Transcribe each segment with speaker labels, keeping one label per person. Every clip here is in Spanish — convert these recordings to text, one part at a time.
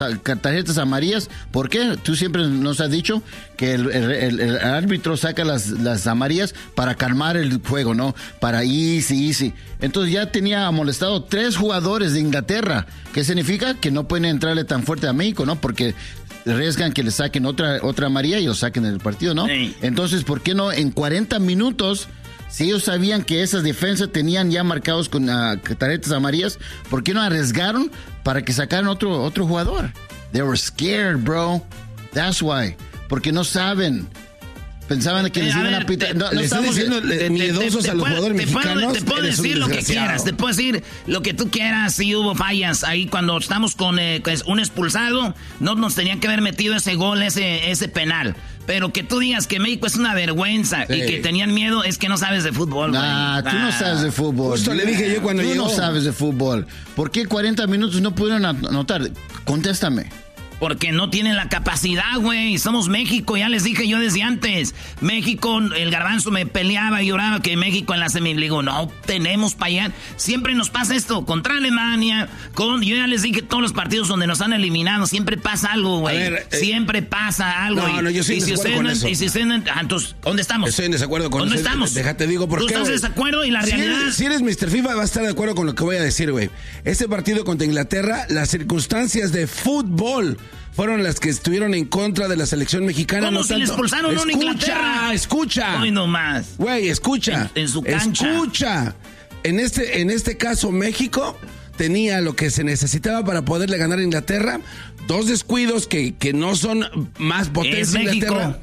Speaker 1: tarjetas amarillas. ¿Por qué? Tú siempre nos has dicho que el árbitro saca las amarillas para calmar el juego, ¿no? Para easy. Entonces ya tenía molestado 3 jugadores de Inglaterra. ¿Qué significa? Que no pueden entrarle tan fuerte a México, ¿no? Porque arriesgan que le saquen otra amarilla y lo saquen del partido, ¿no? Sí. Entonces, ¿por qué no en 40 minutos... Si ellos sabían que esas defensas tenían ya marcados con tarjetas amarillas, ¿por qué no arriesgaron para que sacaran otro jugador? They were scared, bro. That's why. Porque no saben. Pensaban que les iban a pitar.
Speaker 2: Le están diciendo miedosos a los jugadores mexicanos.
Speaker 3: Te puedo decir lo que quieras. Te puedo decir lo que tú quieras. Si hubo fallas ahí cuando estamos con un expulsado, no nos tenían que haber metido ese gol, ese penal. Pero que tú digas que México es una vergüenza y que tenían miedo, es que no sabes de fútbol.
Speaker 1: Tú no sabes de fútbol.
Speaker 2: Justo le dije yo cuando llegó.
Speaker 1: Tú no sabes de fútbol. ¿Por qué 40 minutos no pudieron anotar? Contéstame.
Speaker 3: Porque no tienen la capacidad, güey. Somos México, ya les dije yo desde antes. México, el Garbanzo me peleaba y lloraba que México en la semi. Le digo, no tenemos para allá. Siempre nos pasa esto. Contra Alemania, yo ya les dije todos los partidos donde nos han eliminado. Siempre pasa algo, güey. Siempre pasa algo.
Speaker 2: No, yo estoy en desacuerdo con eso.
Speaker 3: Y si ustedes no... Entonces, ¿dónde estamos?
Speaker 2: Estoy en desacuerdo con
Speaker 3: eso. ¿Dónde estamos?
Speaker 2: Déjate digo por qué,
Speaker 3: ¿Tú estás en desacuerdo y la realidad?
Speaker 2: Si eres Mr. FIFA, vas a estar de acuerdo con lo que voy a decir, güey. Ese partido contra Inglaterra, las circunstancias de fútbol fueron las que estuvieron en contra de la selección mexicana.
Speaker 3: ¿Cómo se le expulsaron a Inglaterra?
Speaker 2: Escucha.
Speaker 3: Hoy nomás.
Speaker 2: Güey, escucha.
Speaker 3: En su cancha.
Speaker 2: Escucha. En este caso, México tenía lo que se necesitaba para poderle ganar a Inglaterra. 2 descuidos que no son más potencia de Inglaterra.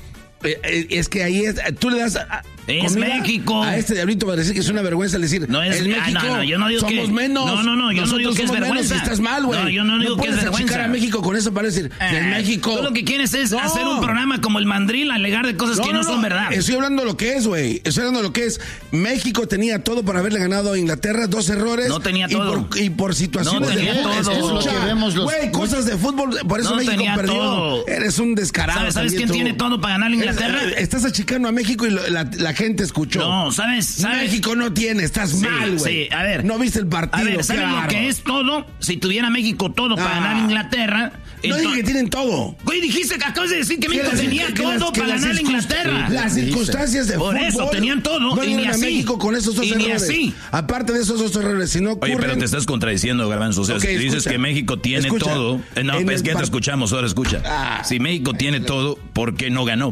Speaker 2: Es que ahí tú le das...
Speaker 3: Es México.
Speaker 2: A este diablito va a decir que es una vergüenza decir.
Speaker 3: No es México.
Speaker 2: No,
Speaker 3: yo no digo
Speaker 2: somos menos.
Speaker 3: No, yo no digo que es vergüenza.
Speaker 2: Estás mal, güey.
Speaker 3: No, yo no digo que es vergüenza.
Speaker 2: Achicar a México con eso para decir, es México.
Speaker 3: Tú lo que quieres es hacer un programa como el Mandril, alegar de cosas que no son verdad.
Speaker 2: Estoy hablando de lo que es, güey. Estoy hablando de lo que es. México tenía todo para haberle ganado a Inglaterra, 2 errores.
Speaker 3: No tenía todo.
Speaker 2: Y por situaciones
Speaker 3: de
Speaker 2: fútbol. Güey, cosas de fútbol. Por eso México perdió. Todo. Eres un descarado.
Speaker 3: ¿Sabes quién tiene todo para ganar a Inglaterra?
Speaker 2: Estás achicando a México y la gente escuchó.
Speaker 3: No, ¿sabes?
Speaker 2: México no tiene, estás mal, güey.
Speaker 3: Sí, a ver.
Speaker 2: No viste el partido,
Speaker 3: a ver, ¿sabes lo que es todo? Si tuviera México todo para ganar a Inglaterra...
Speaker 2: No dije que tienen todo.
Speaker 3: Güey, dijiste que acabas de decir que México tenía todo para ganar a Inglaterra.
Speaker 2: Las circunstancias de fútbol.
Speaker 3: Por eso, tenían todo.
Speaker 2: No
Speaker 3: y ni
Speaker 2: a
Speaker 3: así.
Speaker 2: México con esos 2 errores.
Speaker 3: Ni así.
Speaker 2: Aparte de esos 2 errores, si no ocurren...
Speaker 4: Oye, pero te estás contradiciendo, Garbanzo. O sea, si dices que México tiene todo... No, pues que te escuchamos, ahora escucha. Si México tiene todo, ¿por qué no ganó?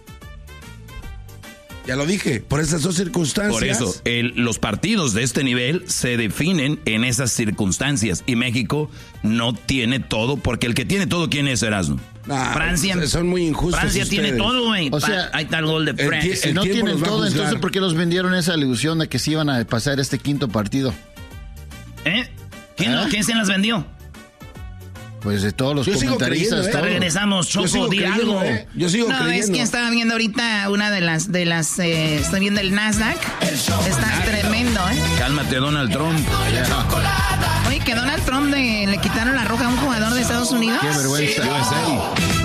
Speaker 2: Ya lo dije, por esas 2 circunstancias.
Speaker 4: Por eso, los partidos de este nivel se definen en esas circunstancias. Y México no tiene todo, porque el que tiene todo, ¿quién es, Erasmo?
Speaker 3: Francia.
Speaker 2: Son muy injustos.
Speaker 3: Francia tiene todo, güey.
Speaker 1: O sea,
Speaker 3: ahí está el gol de Francia.
Speaker 1: Si no tienen todo, entonces ¿por qué los vendieron esa ilusión de que se iban a pasar este 5º partido?
Speaker 3: ¿Quién se las vendió?
Speaker 1: Pues de todos los comentaristas.
Speaker 3: Regresamos, Choco, di algo.
Speaker 2: Yo sigo creyendo.
Speaker 5: Es que estaba viendo ahorita una de las estoy viendo el Nasdaq. Está tremendo,
Speaker 4: Cálmate, Donald Trump.
Speaker 5: Oye, que Donald Trump le quitaron la roja a un jugador de Estados Unidos.
Speaker 1: Qué vergüenza.